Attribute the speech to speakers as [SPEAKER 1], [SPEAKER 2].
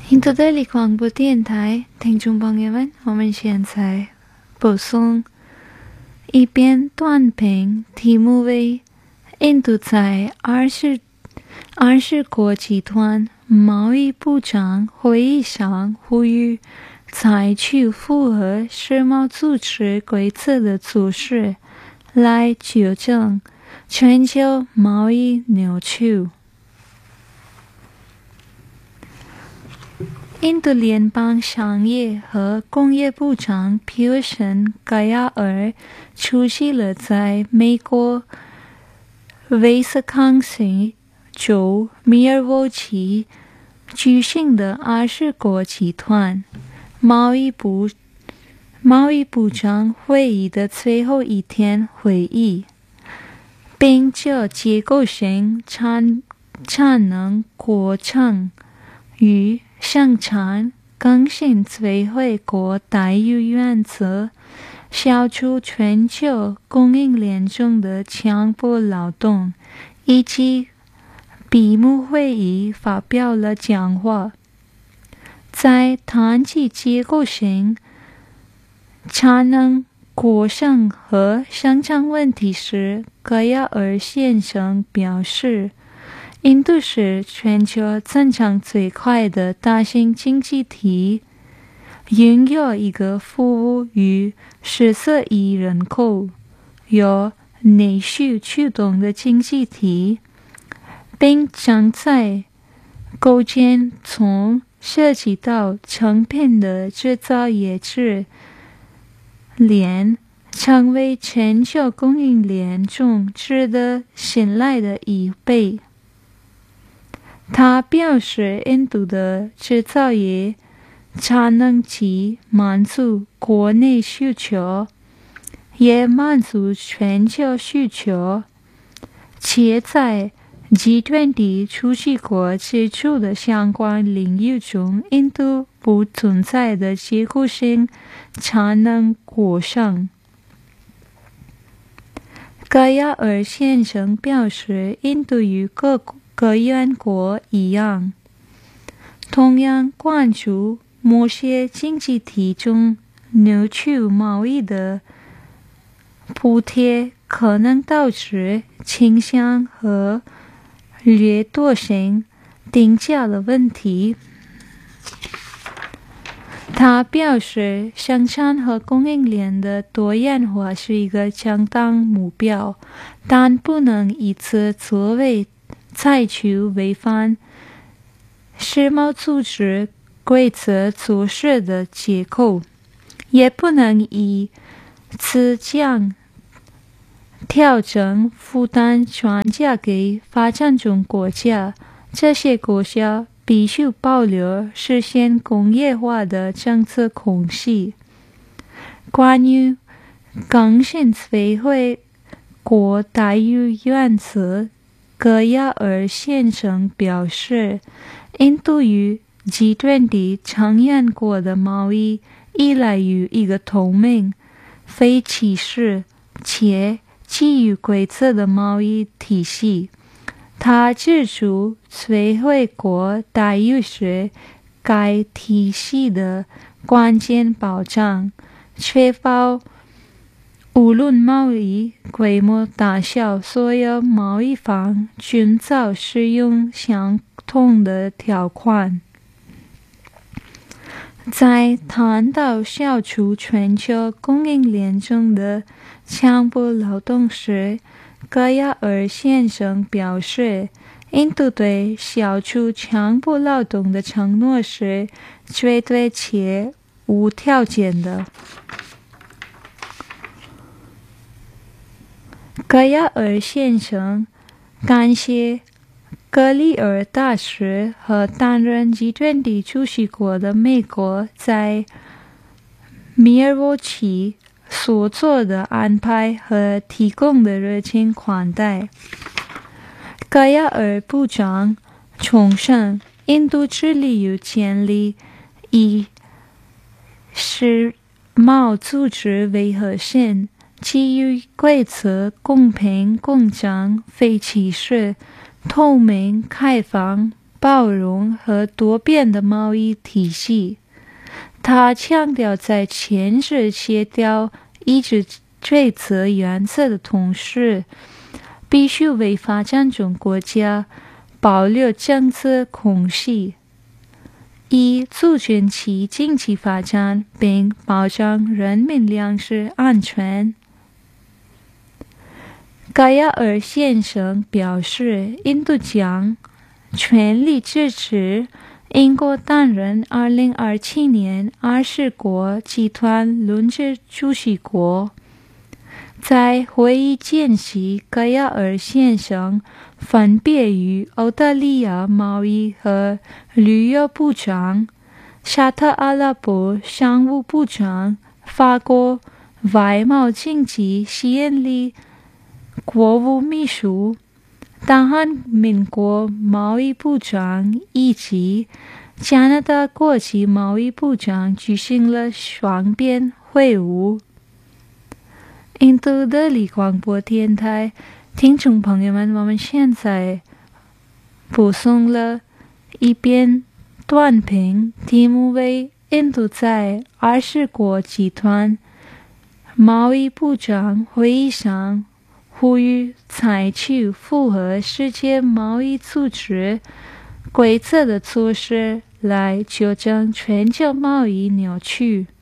[SPEAKER 1] 印度的立广播电台听众朋友们，我们现在播送一篇短评，题目为印度在20国集团贸易部长会议上呼吁采取符合世贸组织规则的措施来纠正全球贸易扭曲。印度联邦商业和工业部长皮尤什·盖亚尔出席了在美国威斯康星州米尔沃基举行的20国集团贸易部长会议的最后一天会议，并就结构性产能过程与生产更新最惠国待遇原则，消除全球供应链中的强迫劳动，以及闭幕会议发表了讲话。在谈及结构性产能过剩和生产问题时，盖亚尔先生表示，印度是全球增长最快的大型经济体，拥有一个服务于14亿人口、有内需驱动的经济体，并正在构建从涉及到成品的制造业链，成为全球供应链中值得信赖的一倍。他表示，印度的制造业产能既满足国内需求，也满足全球需求，且在G20出席国接触的相关领域中，印度不存在的结构性产能过剩。盖亚尔先生表示，印度与各员国一样，同样关注某些经济体中扭曲贸易的补贴可能导致倾向和掠夺性定价的问题。他表示，生产和供应链的多元化是一个正当目标，但不能以此作为采取违反世贸组织规则措施的借口，也不能以此将调整负担转嫁给发展中国家。这些国家必须保留实现工业化的政策空隙。关于更新最惠国待遇原则，盖亚尔先生表示，印度与G20成员国的贸易依赖于一个透明、非歧视且基于规则的贸易体系。他指出，最惠国待遇是该体系的关键保障，确保无论贸易规模大小，所有贸易方均遭适用相同的条款。在谈到消除全球供应链中的强迫劳动时，盖亚尔先生表示，印度对消除强迫劳动的承诺是绝对且无条件的。盖亚尔先生感谢格里尔大使和担任G20出席国的美国在米尔沃基所做的安排和提供的热情款待。盖亚尔部长重申，印度致力于建立以世贸组织为核心，基于规则、公平、公正、非歧视、透明、开放、 包容和多边的贸易体系。他强调，在坚持协调一致规则原则的同时，必须为发展中国家保留政策空隙，以促进其经济发展并保障人民粮食安全。盖亚尔先生表示，印度将全力支持英国担任2027年20国集团轮值主席国。在会议间隙，盖亚尔先生分别与澳大利亚贸易和旅游部长、沙特阿拉伯商务部长、法国外贸经济吸引力国务秘书、大韩民国贸易部长以及加拿大国际贸易部长举行了双边会晤。印度德里广播电台听众朋友们，我们现在播送了一篇短评，题目为印度在20国集团贸易部长会议上呼吁采取符合世界贸易组织规则的措施来纠正全球贸易扭曲。